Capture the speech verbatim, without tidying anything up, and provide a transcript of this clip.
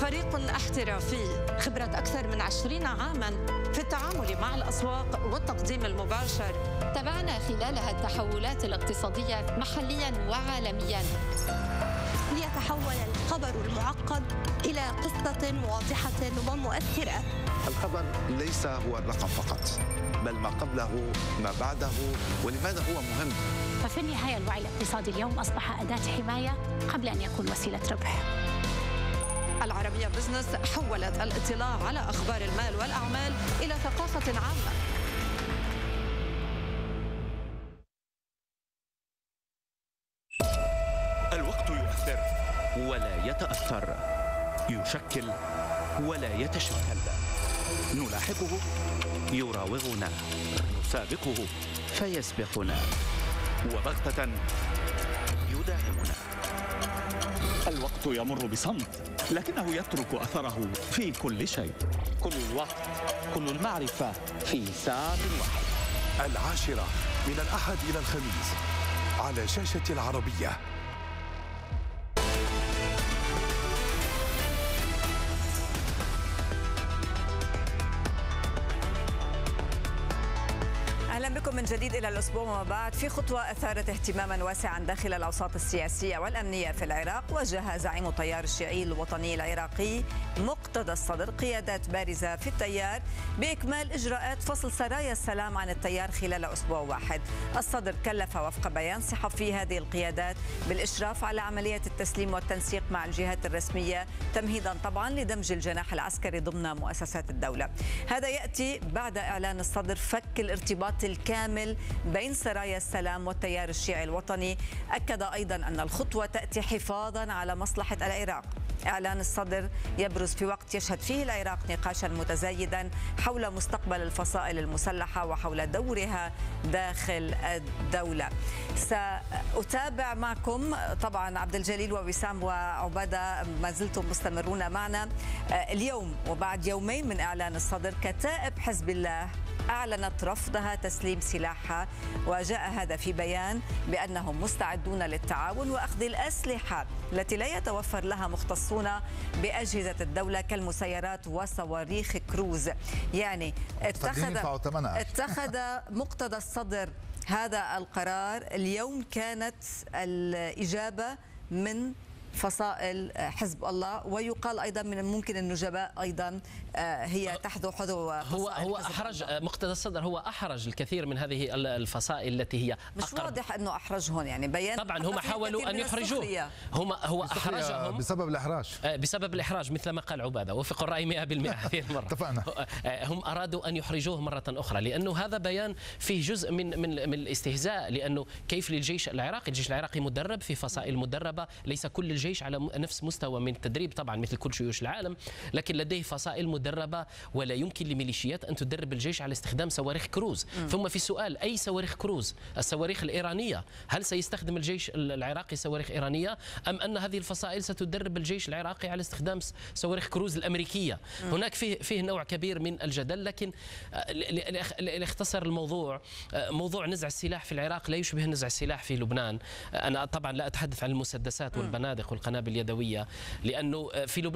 فريق احترافي خبرة أكثر من عشرين عاماً في التعامل مع الأسواق والتقديم المباشر. تابعنا خلالها التحولات الاقتصادية محلياً وعالمياً ليتحول الخبر المعقد إلى قصة واضحة ومؤثرة. الخبر ليس هو الرقم فقط، بل ما قبله ما بعده ولماذا هو مهم. ففي النهاية الوعي الاقتصادي اليوم أصبح أداة حماية قبل أن يكون وسيلة ربح. العربية بزنس حولت الاطلاع على أخبار المال والأعمال إلى ثقافة عامة. الوقت يؤثر ولا يتأثر، يشكل ولا يتشكل، نلاحقه يراوغنا، نسابقه فيسبقنا، وبغتة يداهمنا. الوقت يمر بصمت، لكنه يترك أثره في كل شيء. كل الوقت، كل المعرفة في ساعة واحدة. العاشرة من الأحد إلى الخميس على شاشة العربية. أهلا بكم من جديد إلى الأسبوع وما بعد. في خطوة أثارت اهتماما واسعا داخل الأوساط السياسية والأمنية في العراق، وجه زعيم التيار الشيعي الوطني العراقي مقتدى الصدر قيادات بارزة في التيار بإكمال إجراءات فصل سرايا السلام عن التيار خلال أسبوع واحد. الصدر كلف وفق بيان صحفي هذه القيادات بالإشراف على عملية التسليم والتنسيق مع الجهات الرسمية، تمهيدا طبعا لدمج الجناح العسكري ضمن مؤسسات الدولة. هذا يأتي بعد إعلان الصدر فك الارتباط الكامل بين سرايا السلام والتيار الشيعي الوطني. أكد أيضا أن الخطوة تأتي حفاظا على مصلحة العراق. إعلان الصدر يبرز في وقت يشهد فيه العراق نقاشا متزايدا حول مستقبل الفصائل المسلحة وحول دورها داخل الدولة. سأتابع معكم طبعا عبد الجليل ووسام وعبادة، ما زلتم مستمرون معنا. اليوم وبعد يومين من إعلان الصدر، كتائب حزب الله أعلنت رفضها تسليم سلاحها، وجاء هذا في بيان بأنهم مستعدون للتعاون وأخذ الأسلحة التي لا يتوفر لها مختصون بأجهزة الدولة كالمسيرات وصواريخ كروز. يعني اتخذ اتخذ مقتدى الصدر هذا القرار. اليوم كانت الإجابة من فصائل حزب الله، ويقال ايضا من الممكن النجباء ايضا هي تحذو حذو هو هو احرج مقتدى الصدر، هو احرج الكثير من هذه الفصائل التي هي مش أقرب. واضح انه احرجهم، يعني بيان طبعا هم حاولوا ان يحرجوه، هم هو احرجهم بسبب الاحراج بسبب الاحراج مثل ما قال عباده، وفق الراي مئة بالمئة هذه المره. اتفقنا. هم ارادوا ان يحرجوه مره اخرى، لانه هذا بيان فيه جزء من من من الاستهزاء، لانه كيف للجيش العراقي؟ الجيش العراقي مدرب في فصائل مدربه، ليس كل الجيش على نفس مستوى من التدريب طبعا مثل كل جيوش العالم، لكن لديه فصائل مدربه، ولا يمكن لميليشيات ان تدرب الجيش على استخدام صواريخ كروز. م. ثم في سؤال، اي صواريخ كروز؟ الصواريخ الايرانيه، هل سيستخدم الجيش العراقي صواريخ ايرانيه، ام ان هذه الفصائل ستدرب الجيش العراقي على استخدام صواريخ كروز الامريكيه؟ م. هناك فيه فيه نوع كبير من الجدل، لكن لاختصر الموضوع، موضوع نزع السلاح في العراق لا يشبه نزع السلاح في لبنان. انا طبعا لا اتحدث عن المسدسات والبنادق والقنابل اليدويه، لانه في لبنان